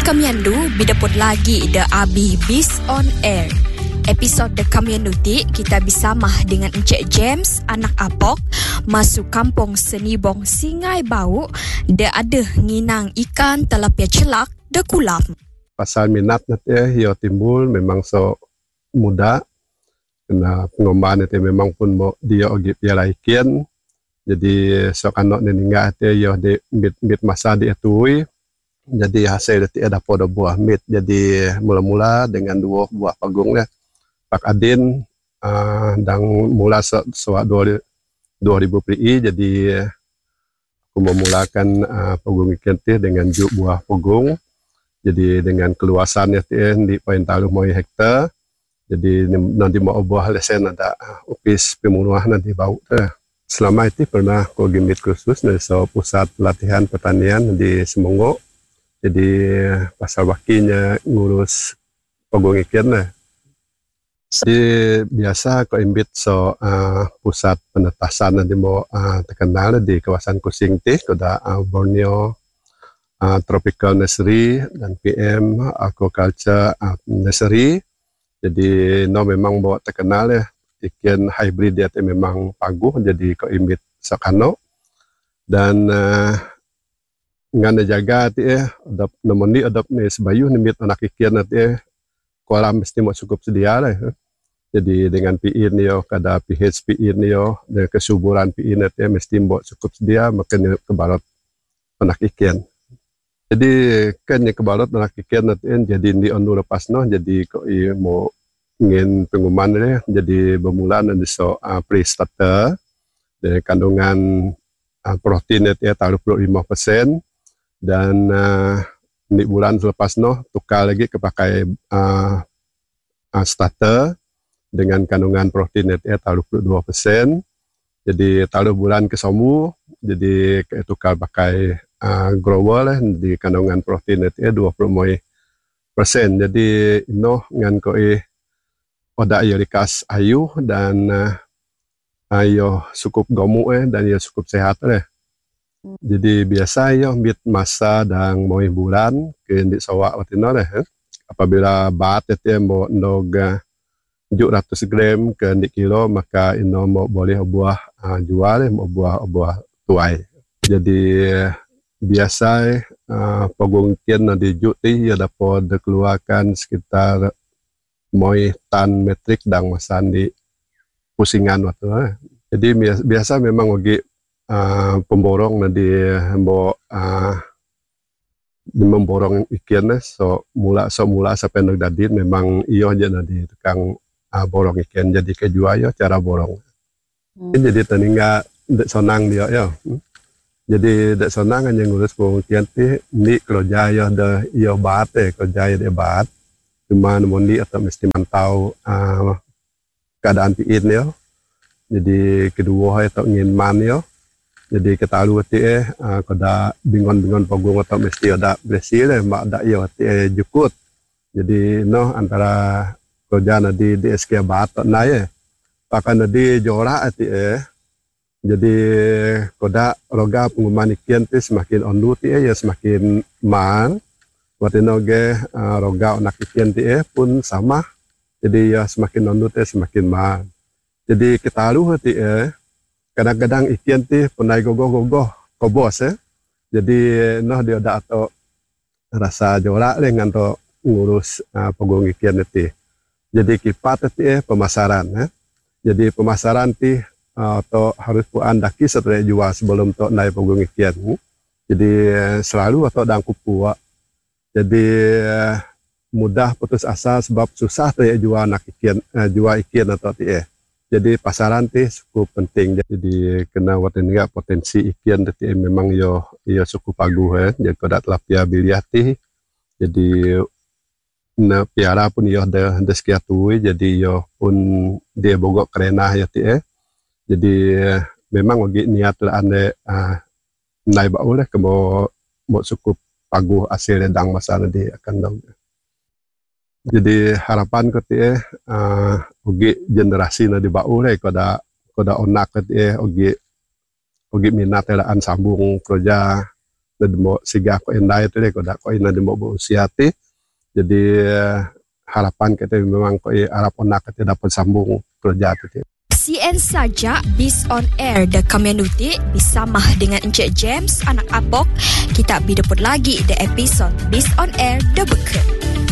Kamiandu bidapod lagi The Abi Bis on Air. Episod The Kamiandu ti kita bersama dengan Encik James, anak Apok, masuk kampung Senibong Singai Bau. Dia ada nginang ikan tilapia celak de kulam. Pasal minat nanti ia timbul memang so muda. Kena pengomban nanti memang pun dia ogi piala ikan. Jadi so kanok ninggak nanti ia di bit masa dia tuai. Jadi hasil itu ada pada buah mit. Jadi mula-mula dengan 2 buah pagung lah. Pak Adin dan mula sewak 2000 PI. Jadi aku memulakan pagung ikan itu dengan buah pagung. Jadi dengan keluasan itu di poin taluh mau hektar. Jadi nanti mau buah lesen ada upis pembunuhan nanti bau. Selama itu pernah aku gimit khusus dari pusat pelatihan pertanian di Semongo. Jadi pasal wakinya ngurus pagung ikan lah. Jadi biasa aku imbit pusat penetasan nanti mau terkenal di kawasan Kusing teh, ada Borneo Tropical Nursery dan PM Aquaculture Nursery. Jadi memang bawa terkenal ya, ikan hybrid dia memang paguh, jadi aku imbit sakano dan ngana jaga ti adap nomoni adap ni sebayu nimit anak ikan nanti kolam mesti mau cukup sedia lah. Jadi dengan PI ni kada pH PI ni dengan kesuburan PI nanti mesti mau cukup sedia makanya kebalot anak ikan. Jadi kan yang kebalot anak ikan nanti jadi di onu lepas jadi kau mau ingin pengumuman ni jadi bermula nanti pre-starter dengan kandungan protein nanti 35%. Dan di bulan selepas tukar lagi kepakai starter dengan kandungan protein itu 32%. Jadi taruh bulan ke somu, jadi tukar pakai grower lah di kandungan protein itu 20%. Jadi ngan koi oda iyo dikas ayu dan ayo cukup gemuk dan iyo cukup sehat lah. Jadi biasa ya bit masa dan mau bulan ke di sawah waktu itu apabila bat itu mau nog 700 gram ke di kilo maka ino mau boleh buah jual mau buah tuai. Jadi biasa pagungkin di juti ya dapat dikeluarkan sekitar mau tan metrik dan masan di pusingan waktu itu. Jadi biasa memang bagi pemborong nanti memborong ikan mula sampai nak dadin memang iyo aja nanti tukang borong ikan jadi kejual ya cara borong. Jadi teninga dek sonang dia ya. Jadi dek sonang hanya ngurus borong ikan ni kerja ya dah iyo bat kerja dia bat. Cuma mondi atau mesti mantau keadaan piin ya. Jadi kedua itu ingin man ya. Jadi kita lalu kada bingon pagung atau mesti ada bersih lah mak ada iyo jukut. Jadi antara kerja nadi di SK bat naye pakai nadi jorak jadi kada roga pengumuman ikan tu semakin ondu ya semakin man. Waktu noge roga anak ikan pun sama. Jadi ya semakin ondu semakin man. Jadi kita lalu kadang-kadang ikan ti punai gogoh kobos Jadi dia ada atau rasa jorak dengan to ngurus pagung ikan ti. Jadi kipat ti pemasaran Jadi pemasaran ti atau harus puan daki setelah jual sebelum to naik pagung ikan. Jadi selalu atau dang kupu. Jadi mudah putus asa sebab susah tu jual anak ikan jual ikan atau ti Jadi pasaran ti cukup penting. Jadi kena waktu ni potensi ikan ti memang yo cukup bagus Jadi kada tilapia biliah ti. Jadi na piara pun yo ada sekian tu jadi yo pun dia bogok kerenah ya ti Jadi memang bagi niat lah ande naik bau lah ke mau cukup bagus hasil dang masa nanti akan dong. Jadi harapan ko ti ugi generasi na di bau le kada onak ti ugi minat telaan sambung kerja nadimo siga ko endai tu ko dak ko ina demo berusia ti. Jadi harapan kita memang ko harap onak kita dapat sambung kerja tu. CN saja Bis on Air The Community bersama dengan Encik James anak apok. Kita bidapur lagi di episod Bis on Air The Beken.